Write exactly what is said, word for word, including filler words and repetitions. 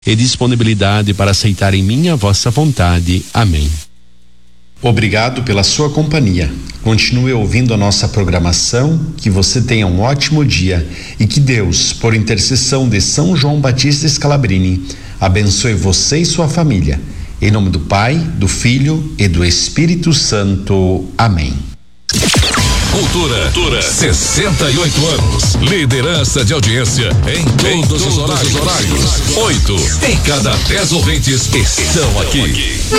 e disponibilidade para aceitar em mim a vossa vontade. Amém. Obrigado pela sua companhia. Continue ouvindo a nossa programação, que você tenha um ótimo dia e que Deus, por intercessão de São João Batista Scalabrini, abençoe você e sua família. Em nome do Pai, do Filho e do Espírito Santo. Amém. Cultura, Cultura, sessenta e oito anos. Liderança de audiência em todos, todos os horários. Oito em cada dez ouvintes estão aqui.